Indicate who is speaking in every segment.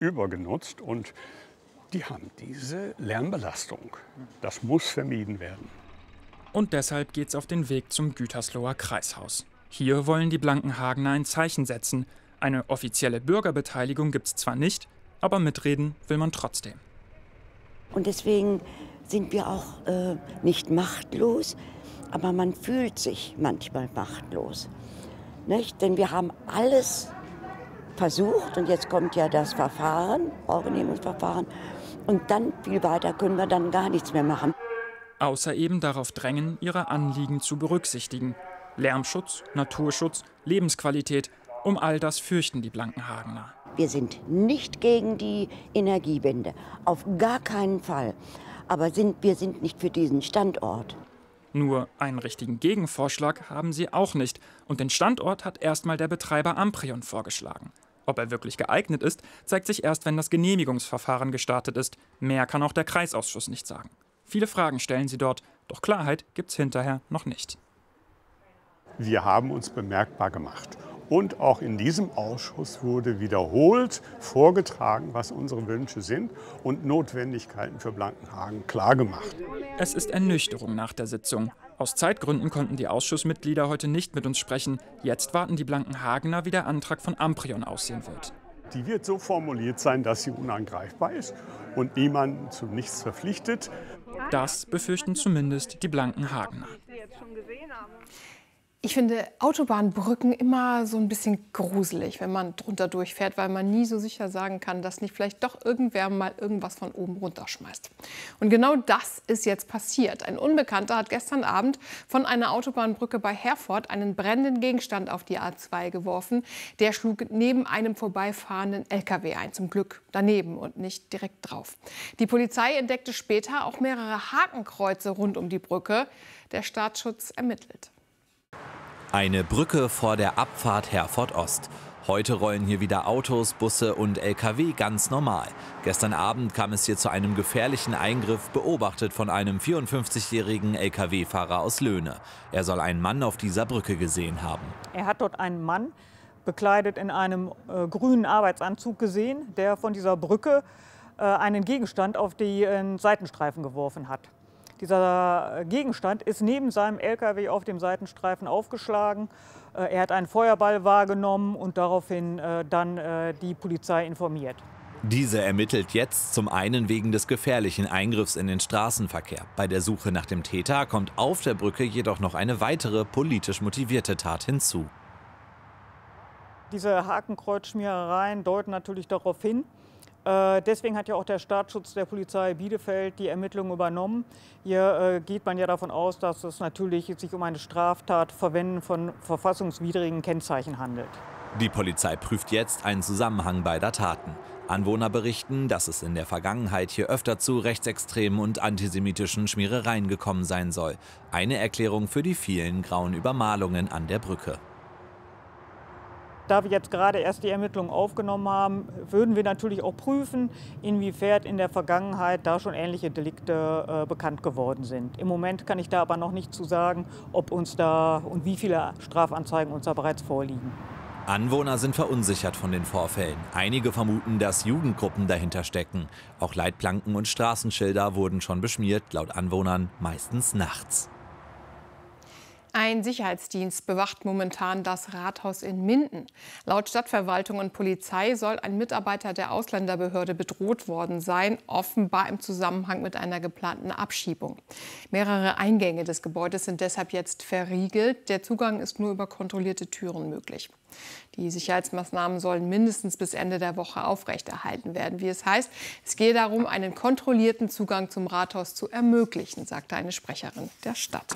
Speaker 1: übergenutzt und die haben diese Lärmbelastung. Das muss vermieden werden.
Speaker 2: Und deshalb geht's auf den Weg zum Gütersloher Kreishaus. Hier wollen die Blankenhagener ein Zeichen setzen. Eine offizielle Bürgerbeteiligung gibt's zwar nicht, aber mitreden will man trotzdem.
Speaker 3: Und deswegen sind wir auch nicht machtlos, aber man fühlt sich manchmal machtlos. Nicht? Denn wir haben alles versucht und jetzt kommt ja das Verfahren, Baugenehmigungsverfahren. Und dann, viel weiter können wir dann gar nichts mehr machen.
Speaker 2: Außer eben darauf drängen, ihre Anliegen zu berücksichtigen. Lärmschutz, Naturschutz, Lebensqualität, um all das fürchten die Blankenhagener.
Speaker 3: Wir sind nicht gegen die Energiewende, auf gar keinen Fall. Aber wir sind nicht für diesen Standort.
Speaker 2: Nur einen richtigen Gegenvorschlag haben sie auch nicht. Und den Standort hat erstmal der Betreiber Amprion vorgeschlagen. Ob er wirklich geeignet ist, zeigt sich erst, wenn das Genehmigungsverfahren gestartet ist. Mehr kann auch der Kreisausschuss nicht sagen. Viele Fragen stellen sie dort, doch Klarheit gibt's hinterher noch nicht.
Speaker 1: Wir haben uns bemerkbar gemacht. Und auch in diesem Ausschuss wurde wiederholt vorgetragen, was unsere Wünsche sind und Notwendigkeiten für Blankenhagen klargemacht.
Speaker 2: Es ist Ernüchterung nach der Sitzung. Aus Zeitgründen konnten die Ausschussmitglieder heute nicht mit uns sprechen. Jetzt warten die Blankenhagener, wie der Antrag von Amprion aussehen wird.
Speaker 1: Die wird so formuliert sein, dass sie unangreifbar ist und niemanden zu nichts verpflichtet.
Speaker 2: Das befürchten zumindest die Blankenhagener.
Speaker 4: Ich finde Autobahnbrücken immer so ein bisschen gruselig, wenn man drunter durchfährt, weil man nie so sicher sagen kann, dass nicht vielleicht doch irgendwer mal irgendwas von oben runterschmeißt. Und genau das ist jetzt passiert. Ein Unbekannter hat gestern Abend von einer Autobahnbrücke bei Herford einen brennenden Gegenstand auf die A2 geworfen. Der schlug neben einem vorbeifahrenden LKW ein. Zum Glück daneben und nicht direkt drauf. Die Polizei entdeckte später auch mehrere Hakenkreuze rund um die Brücke. Der Staatsschutz ermittelt.
Speaker 5: Eine Brücke vor der Abfahrt Herford Ost. Heute rollen hier wieder Autos, Busse und Lkw ganz normal. Gestern Abend kam es hier zu einem gefährlichen Eingriff, beobachtet von einem 54-jährigen Lkw-Fahrer aus Löhne. Er soll einen Mann auf dieser Brücke gesehen haben.
Speaker 6: Er hat dort einen Mann, bekleidet in einem grünen Arbeitsanzug gesehen, der von dieser Brücke einen Gegenstand auf den Seitenstreifen geworfen hat. Dieser Gegenstand ist neben seinem LKW auf dem Seitenstreifen aufgeschlagen. Er hat einen Feuerball wahrgenommen und daraufhin dann die Polizei informiert.
Speaker 5: Diese ermittelt jetzt zum einen wegen des gefährlichen Eingriffs in den Straßenverkehr. Bei der Suche nach dem Täter kommt auf der Brücke jedoch noch eine weitere politisch motivierte Tat hinzu.
Speaker 6: Diese Hakenkreuzschmierereien deuten natürlich darauf hin. Deswegen hat ja auch der Staatsschutz der Polizei Bielefeld die Ermittlungen übernommen. Hier geht man ja davon aus, dass es natürlich sich um eine Straftat Verwenden von verfassungswidrigen Kennzeichen handelt.
Speaker 5: Die Polizei prüft jetzt einen Zusammenhang beider Taten. Anwohner berichten, dass es in der Vergangenheit hier öfter zu rechtsextremen und antisemitischen Schmierereien gekommen sein soll. Eine Erklärung für die vielen grauen Übermalungen an der Brücke.
Speaker 6: Da wir jetzt gerade erst die Ermittlungen aufgenommen haben, würden wir natürlich auch prüfen, inwiefern in der Vergangenheit da schon ähnliche Delikte bekannt geworden sind. Im Moment kann ich da aber noch nicht zu sagen, ob uns da und wie viele Strafanzeigen uns da bereits vorliegen.
Speaker 5: Anwohner sind verunsichert von den Vorfällen. Einige vermuten, dass Jugendgruppen dahinter stecken. Auch Leitplanken und Straßenschilder wurden schon beschmiert, laut Anwohnern meistens nachts.
Speaker 4: Ein Sicherheitsdienst bewacht momentan das Rathaus in Minden. Laut Stadtverwaltung und Polizei soll ein Mitarbeiter der Ausländerbehörde bedroht worden sein, offenbar im Zusammenhang mit einer geplanten Abschiebung. Mehrere Eingänge des Gebäudes sind deshalb jetzt verriegelt. Der Zugang ist nur über kontrollierte Türen möglich. Die Sicherheitsmaßnahmen sollen mindestens bis Ende der Woche aufrechterhalten werden. Wie es heißt, es gehe darum, einen kontrollierten Zugang zum Rathaus zu ermöglichen, sagte eine Sprecherin der Stadt.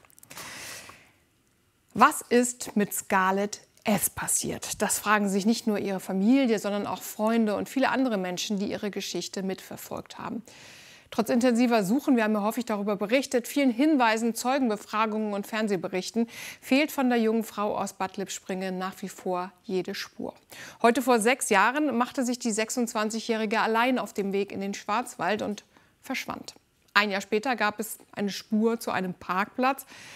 Speaker 4: Was ist mit Scarlett S. passiert? Das fragen sich nicht nur ihre Familie, sondern auch Freunde und viele andere Menschen, die ihre Geschichte mitverfolgt haben. Trotz intensiver Suchen, wir haben ja häufig darüber berichtet, vielen Hinweisen, Zeugenbefragungen und Fernsehberichten, fehlt von der jungen Frau aus Bad Lippspringe nach wie vor jede Spur. Heute vor 6 Jahren machte sich die 26-Jährige allein auf dem Weg in den Schwarzwald und verschwand. Ein Jahr später gab es eine Spur zu einem Parkplatz.